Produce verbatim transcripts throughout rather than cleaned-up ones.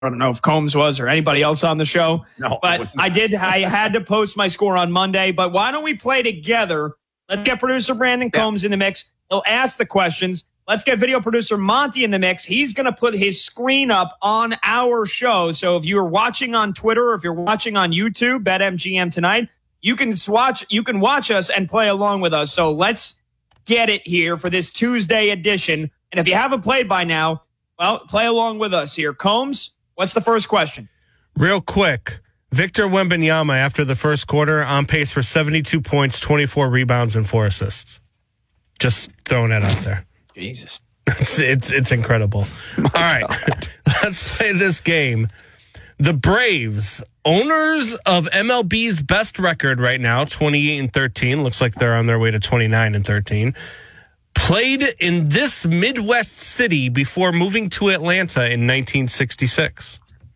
I don't know if Combs was or anybody else on the show. No, but I did. I had to post my score on Monday. But why don't we play together? Let's get producer Brandon Combs yeah. in the mix. He'll ask the questions. Let's get video producer Monty in the mix. He's going to put his screen up on our show. So if you're watching on Twitter or if you're watching on YouTube, BetMGM tonight, you can watch. You can watch us and play along with us. So let's get it here for this Tuesday edition. And if you haven't played by now, well, play along with us here. Combs, what's the first question? Real quick, Victor Wembanyama after the first quarter on pace for seventy-two points, twenty-four rebounds, and four assists. Just throwing that out there. Jesus. It's it's, it's incredible. My All right, God. Let's play this game. The Braves, owners of M L B's best record right now, twenty-eight and thirteen. Looks like they're on their way to twenty-nine and thirteen. Played in this Midwest city before moving to Atlanta in nineteen sixty-six.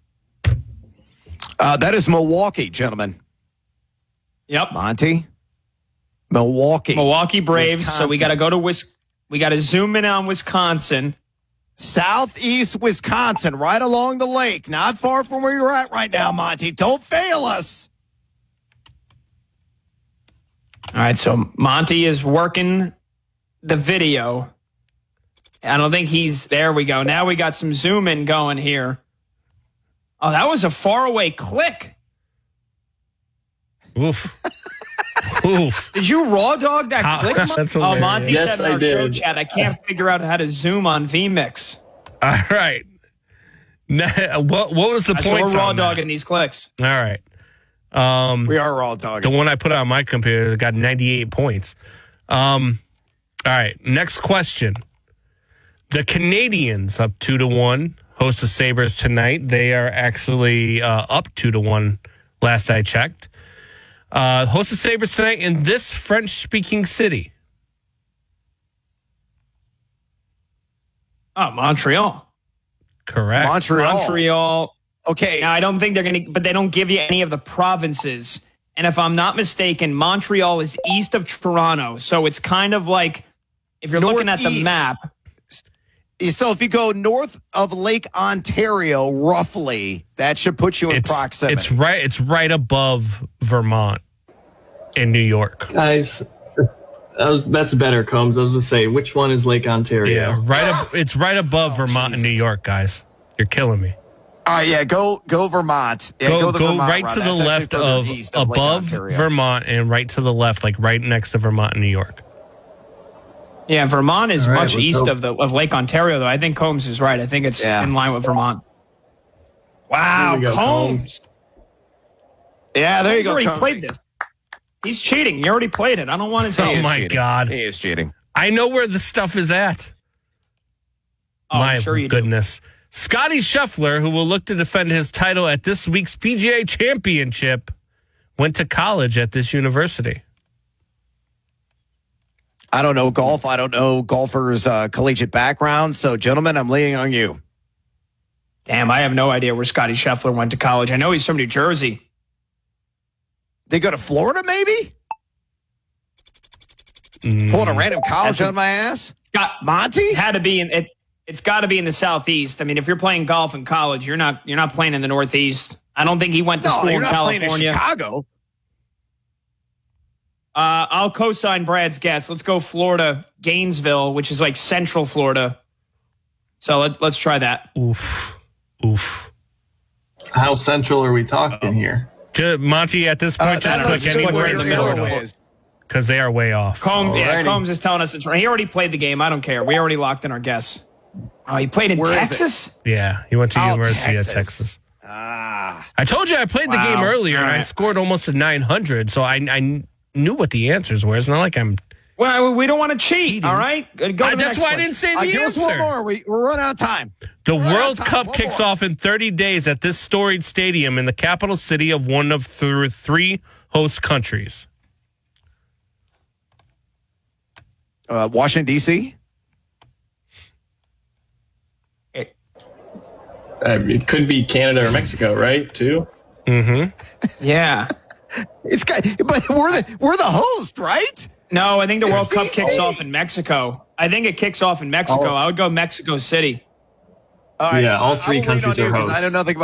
Uh, that is Milwaukee, gentlemen. Yep. Monty. Milwaukee. Milwaukee Braves. Wisconsin. So we got to go to Wisconsin. We got to zoom in on Wisconsin. Southeast Wisconsin, right along the lake. Not far from where you're at right now, Monty. Don't fail us. All right, so Monty is working the video. I don't think he's... There we go. Now we got some zoom in going here. Oh, that was a faraway click. Oof. Oof. Did you raw dog that How, click? That's oh, Monty yes, said in our I did. show chat, I can't figure out how to zoom on vMix. All right. Now, what, what was the I point? We're raw dogging these clicks. All right. Um, we are raw dogging. The one I put on my computer got ninety-eight points. Um, all right. Next question. The Canadians up two to one host the Sabres tonight. They are actually uh, up two to one. Last I checked. Uh, host the Sabres tonight in this French-speaking city. Oh, Montreal. Correct. Montreal. Montreal. Okay. Now, I don't think they're going to, but they don't give you any of the provinces. And if I'm not mistaken, Montreal is east of Toronto. So it's kind of like, if you're looking at the Northeast. map. So if you go north of Lake Ontario, roughly, that should put you in it's, proximity. It's right. It's right above Vermont in New York. Guys, that was, that's better, Combs. I was going to say, which one is Lake Ontario? Yeah, right. Ab- it's right above Oh, Vermont Jesus. and New York, guys. You're killing me. All right, yeah, go go Vermont. Yeah, go go, the go Vermont right route. to the That's actually left further of, east of Lake above Ontario. Vermont and right to the left, like right next to Vermont and New York. Yeah, Vermont is All right, much let's east go. of the of Lake Ontario, though. I think Combs is right. I think it's Yeah. in line with Vermont. Wow, Here we go, Combs. Combs. Yeah, there you He's go. already Combs. played this. He's cheating. You already played it. I don't want his He help. Oh is my cheating. God. He is cheating. I know where the stuff is at. Oh, my I'm sure you do. goodness. Scotty Scheffler, who will look to defend his title at this week's P G A Championship, went to college at this university. I don't know golf. I don't know golfers' uh, collegiate background. So, gentlemen, I'm leaning on you. Damn, I have no idea where Scotty Scheffler went to college. I know he's from New Jersey. They go to Florida, maybe? Mm. Pulling a random college That's a- on my ass? Got Monty? it had to be in it. It's got to be in the southeast. I mean, if you're playing golf in college, you're not you're not playing in the northeast. I don't think he went to No, school you're in not playing in California. Chicago. Uh, I'll co-sign Brad's guess. Let's go Florida, Gainesville, which is like central Florida. So let, let's try that. Oof. Oof. How central are we talking here? Ju- Monty, at this point, Uh, just that's click just anywhere where in the your middle arrow is. because they are way off. Combs, yeah, Alrighty. Combs is telling us it's right. He already played the game. I don't care. We already locked in our guess. Oh, he played in Where is it? Texas? Yeah, he went to Oh, University Texas. of Texas. Ah. I told you I played the Wow. game earlier and All I right. scored almost a nine hundred, so I, I knew what the answers were. It's not like I'm... Well, we don't want to cheat, all right? Go to the I, next that's why I question. didn't say the Uh, give us one answer. more. We, we're running out of time. The We're out of World time. Cup One kicks more. off in thirty days at this storied stadium in the capital city of one of th- three host countries. Uh, Washington, D C? Uh, it could be Canada or Mexico, right? Too. Mm-hmm. Yeah. It's got, but we're the we're the host, right? No, I think the World Cup It's kicks easy. off in Mexico. I think it kicks off in Mexico. Oh. I would go Mexico City. All right. Yeah, all I- three I will lean countries on you are 'cause I hosts. know nothing about